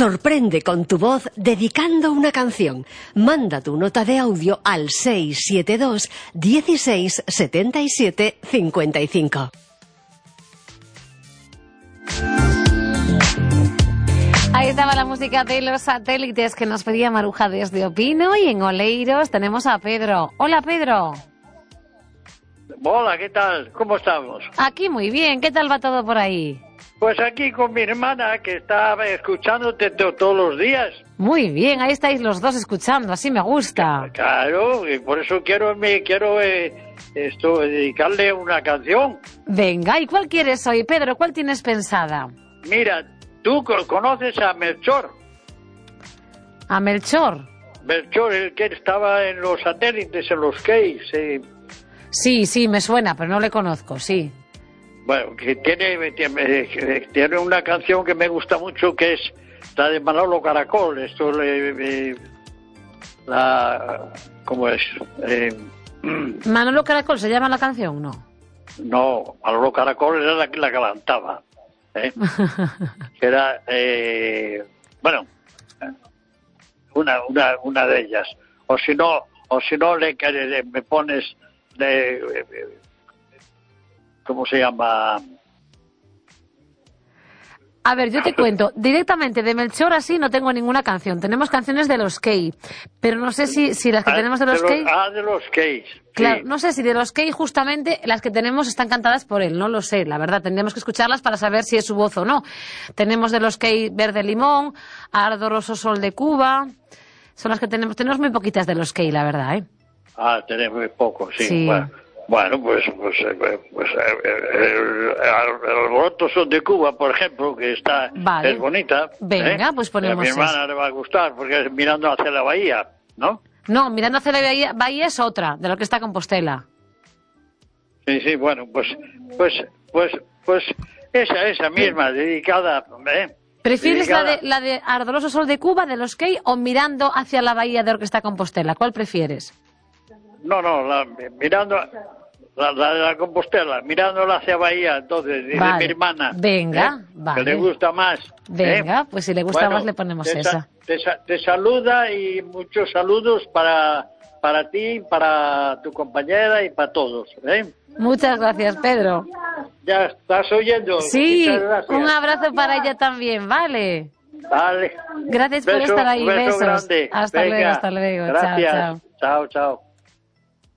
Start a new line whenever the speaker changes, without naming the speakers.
Sorprende con tu voz dedicando una canción. Manda tu nota de audio al 672 16 77 55.
Ahí estaba la música de Los Satélites que nos pedía Maruja desde Opino, y en Oleiros tenemos a Pedro. Hola, Pedro.
Hola, ¿qué tal? ¿Cómo estamos?
Aquí muy bien. ¿Qué tal va todo por ahí?
Pues aquí con mi hermana, que está escuchándote todos los días.
Muy bien, ahí estáis los dos escuchando, así me gusta.
Claro, y por eso quiero dedicarle una canción.
Venga, ¿y cuál quieres hoy, Pedro? ¿Cuál tienes pensada?
Mira, ¿tú conoces a Melchor?
¿A Melchor?
Melchor, el que estaba en Los Satélites, en los Keys.
Sí, me suena, pero no le conozco, sí.
Bueno, que tiene una canción que me gusta mucho, que es la de Manolo Caracol. ¿Cómo es?
¿Manolo Caracol se llama la canción?
No, Manolo Caracol era la que la cantaba. Era, bueno, una de ellas. O si no me pones ¿cómo se llama?
A ver, yo te cuento, directamente de Melchor así no tengo ninguna canción. Tenemos canciones de los Key, pero no sé si las que tenemos de los Key...
de los Key.
Claro,
sí.
No sé si de los Key justamente las que tenemos están cantadas por él, no lo sé, la verdad. Tendríamos que escucharlas para saber si es su voz o no. Tenemos de los Key Verde Limón, Ardoroso Sol de Cuba... Son las que tenemos. Tenemos muy poquitas de los Key, la verdad, ¿eh?
Tenemos muy poco, sí.
Sí.
Bueno, pues el Alboroto Son de Cuba, por ejemplo, que es bonita.
Venga, pues ponemos
a mi hermana le va a gustar, porque es Mirando hacia la bahía, ¿no?
No, Mirando hacia la bahía es otra, de lo que está Compostela.
Sí, bueno, pues esa misma, dedicada,
¿Prefieres la de Ardoroso Sol de Cuba, de los Key, o Mirando hacia la bahía de Orquesta Compostela? ¿Cuál prefieres?
No, mirando la de la Compostela, mirándola hacia Bahía, entonces, dice mi hermana.
Venga, vale.
Que le gusta más.
Venga, pues si le gusta más le ponemos esa.
Te saluda, y muchos saludos para ti, para tu compañera y para todos.
Muchas gracias, Pedro.
¿Ya estás oyendo?
Sí, un abrazo para ella también, ¿vale?
Vale.
Gracias por estar ahí, besos.
Grande.
Hasta luego.
Gracias.
Chao.
Chao.